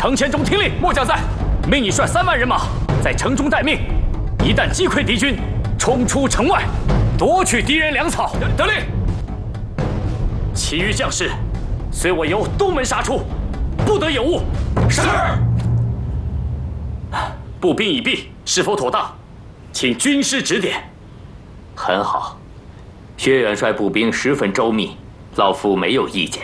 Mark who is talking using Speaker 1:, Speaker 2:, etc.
Speaker 1: 程千中听令，末将在，命你率3万人马在城中待命，一旦击溃敌军，冲出城外，夺取敌人粮草。得令。其余将士，随我由东门杀出，不得有误。是。步兵已毕，是否妥当？请军师指点。
Speaker 2: 很好，薛元帅步兵十分周密，老夫没有意见。